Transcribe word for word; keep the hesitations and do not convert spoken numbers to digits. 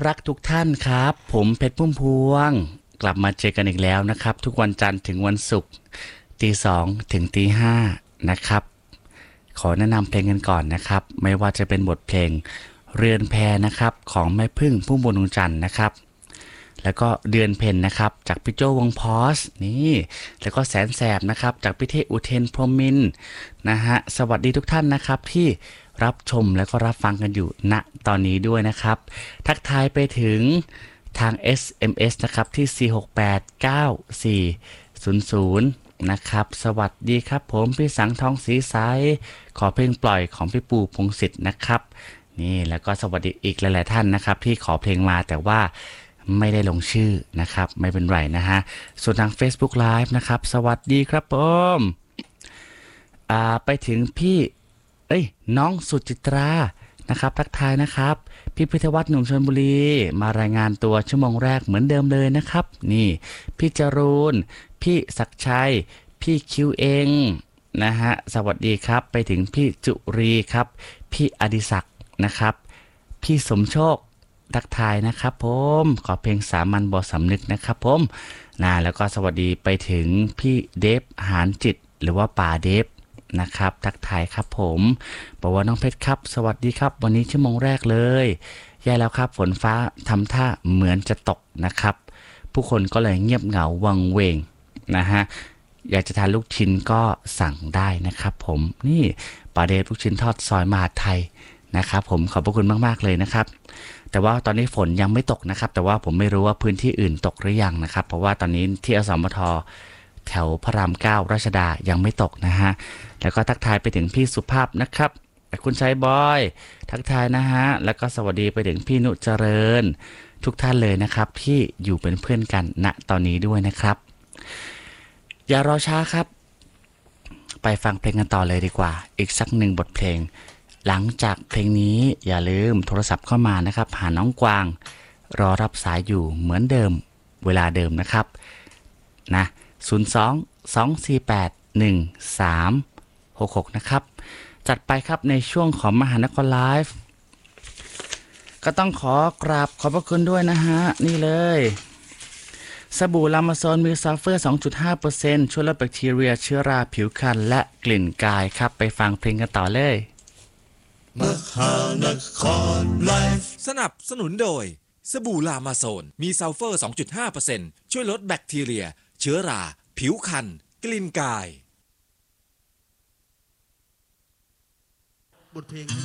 รักทุกท่านครับผมเพชรพุ่มพวงกลับมาเจอกันอีกแล้วนะครับทุกวันจันทร์ถึงวันศุกร์ตีสองถึงตีห้านะครับขอแนะนำเพลงกันก่อนนะครับไม่ว่าจะเป็นบทเพลงเรือนแพนะครับของแม่พึ่งพุ่มพวงดวงจันทร์นะครับแล้วก็เดือนเพ็ญนะครับจากพี่โจวงพอสนี่แล้วก็แสนแสบนะครับจากพี่เทอุเทนพรหมินทร์นะฮะสวัสดีทุกท่านนะครับที่รับชมและก็รับฟังกันอยู่ณตอนนี้ด้วยนะครับทักทายไปถึงทาง เอส เอ็ม เอส นะครับที่สี่ หก แปด เก้า สี่ ศูนย์ ศูนย์นะครับสวัสดีครับผมพี่สังทองสีใสขอเพลงปล่อยของพี่ปูพงศิษฐ์นะครับนี่แล้วก็สวัสดีอีกหลายๆท่านนะครับที่ขอเพลงมาแต่ว่าไม่ได้ลงชื่อนะครับไม่เป็นไรนะฮะส่วนทาง Facebook Live นะครับสวัสดีครับผมอ่าไปถึงพี่เอ้ยน้องสุจิตรานะครับทักทายนะครับพี่พิทวัฒน์หนุ่มชลบุรีมารายงานตัวชั่วโมงแรกเหมือนเดิมเลยนะครับนี่พี่จรูนพี่ศักดิ์ชัยพี่คิวเองนะฮะสวัสดีครับไปถึงพี่จุรีครับพี่อดิศักดิ์นะครับพี่สมโชคทักทายนะครับผมขอเพลงสามัญบ่สำนึกนะครับผมนะแล้วก็สวัสดีไปถึงพี่เดฟหานจิตหรือว่าป่าเดฟนะครับทักทายครับผมบอกว่าน้องเพชรครับสวัสดีครับวันนี้ชั่วโมงแรกเลยแย่แล้วครับฝนฟ้าทำท่าเหมือนจะตกนะครับผู้คนก็เลยเงียบเหงาวังเวงนะฮะอยากจะทานลูกชิ้นก็สั่งได้นะครับผมนี่ป่าเดฟลูกชิ้นทอดซอยมหาไทยนะครับผมขอบพระคุณมากๆเลยนะครับแต่ว่าตอนนี้ฝนยังไม่ตกนะครับแต่ว่าผมไม่รู้ว่าพื้นที่อื่นตกหรือยังนะครับเพราะว่าตอนนี้ที่อสมทแถวพระรามเก้ารัชดายังไม่ตกนะฮะแล้วก็ทักทายไปถึงพี่สุภาพนะครับคุณชัยบอยทักทายนะฮะแล้วก็สวัสดีไปถึงพี่นุเจริญทุกท่านเลยนะครับที่อยู่เป็นเพื่อนกันณตอนนี้ด้วยนะครับอย่ารอช้าครับไปฟังเพลงกันต่อเลยดีกว่าอีกสักหนึ่งบทเพลงหลังจากเพลงนี้อย่าลืมโทรศัพท์เข้ามานะครับหาน้องกวางรอรับสายอยู่เหมือนเดิมเวลาเดิมนะครับนะศูนย์ สอง สอง สี่ แปด หนึ่ง สาม หก หกนะครับจัดไปครับในช่วงของมหานครไลฟ์ก็ต้องขอกราบขอบพระคุณด้วยนะฮะนี่เลยสบู่ลามาโซนมีซัลเฟอร์ สองจุดห้าเปอร์เซ็นต์ ช่วยลดแบคทีเรียเชื้อราผิวคันและกลิ่นกายครับไปฟังเพลงกันต่อเลยมหานครไลฟ์สนับสนุนโดยสบู่ลามาโซนมีซัลเฟอร์ สองจุดห้าเปอร์เซ็นต์ ช่วยลดแบคทีเรียเชื้อราผิวคันกลิ่นกายบทเพลง